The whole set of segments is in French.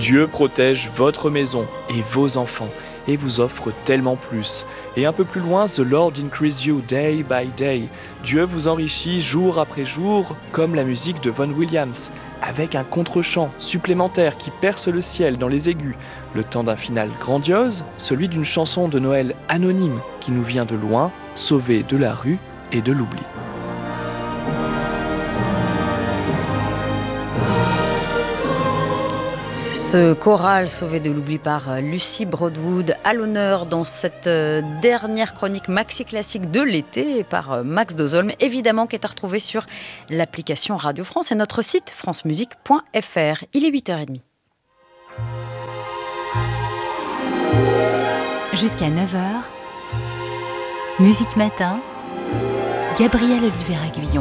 Dieu protège votre maison et vos enfants et vous offre tellement plus. Et un peu plus loin, The Lord increase you day by day. Dieu vous enrichit jour après jour, comme la musique de Vaughan Williams, avec un contre-champ supplémentaire qui perce le ciel dans les aigus. Le temps d'un final grandiose, celui d'une chanson de Noël anonyme qui nous vient de loin, sauvée de la rue et de l'oubli. Ce choral sauvé de l'oubli par Lucy Broadwood à l'honneur dans cette dernière chronique maxi classique de l'été par Max Dozolm, évidemment qui est à retrouver sur l'application Radio France et notre site francemusique.fr. Il est 8h30. Jusqu'à 9h, Musique Matin, Gabriel Olivier-Aguillon.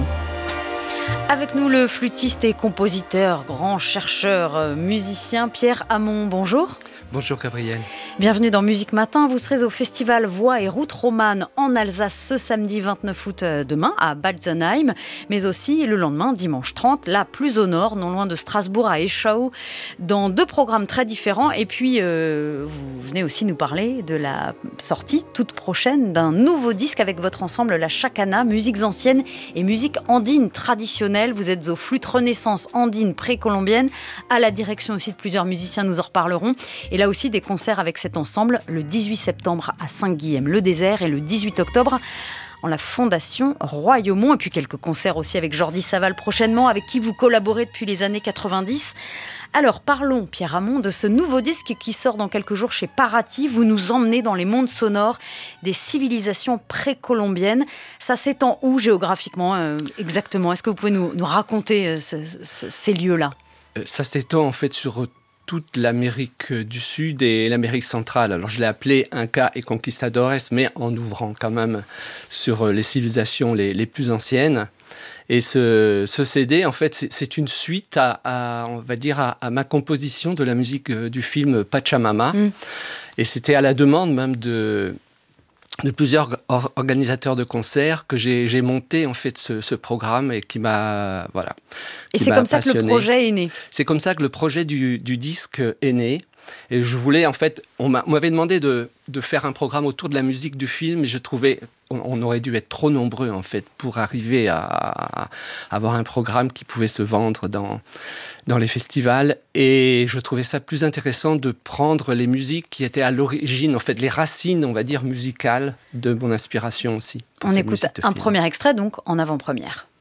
Avec nous, le flûtiste et compositeur, grand chercheur, musicien Pierre Hamon. Bonjour. Bonjour Gabriel. Bienvenue dans Musique Matin. Vous serez au festival Voix et Route Romane en Alsace ce samedi 29 août demain à Balzenheim, mais aussi le lendemain, dimanche 30, là plus au nord, non loin de Strasbourg à Eschau, dans 2 programmes très différents. Et puis, vous venez aussi nous parler de la sortie toute prochaine d'un nouveau disque avec votre ensemble La Chacana, musiques anciennes et musique andine traditionnelle. Vous êtes aux flûtes Renaissance andine précolombienne, à la direction aussi de plusieurs musiciens, nous en reparlerons. Et là aussi, des concerts avec cet ensemble, le 18 septembre à Saint-Guilhem-le-Désert et le 18 octobre en la Fondation Royaumont. Et puis quelques concerts aussi avec Jordi Saval prochainement, avec qui vous collaborez depuis les années 90. Alors parlons, Pierre Hamon, de ce nouveau disque qui sort dans quelques jours chez Paraty. Vous nous emmenez dans les mondes sonores des civilisations précolombiennes. Ça s'étend où géographiquement exactement ? Est-ce que vous pouvez nous raconter ces lieux-là ? Ça s'étend en fait sur toute l'Amérique du Sud et l'Amérique centrale. Alors je l'ai appelé Inca et Conquistadores, mais en ouvrant quand même sur les civilisations les plus anciennes. Et ce CD, en fait, c'est une suite on va dire, à ma composition de la musique du film Pachamama. Et c'était à la demande même de plusieurs organisateurs de concerts que j'ai monté en fait ce programme et qui m'a et c'est comme ça que le projet est né. C'est comme ça que le projet du disque est né. Et je voulais en fait, on m'avait demandé de faire un programme autour de la musique du film, et je trouvais on aurait dû être trop nombreux en fait pour arriver à avoir un programme qui pouvait se vendre dans les festivals. Et je trouvais ça plus intéressant de prendre les musiques qui étaient à l'origine, en fait les racines, on va dire musicales de mon inspiration aussi. On écoute un premier extrait donc en avant-première.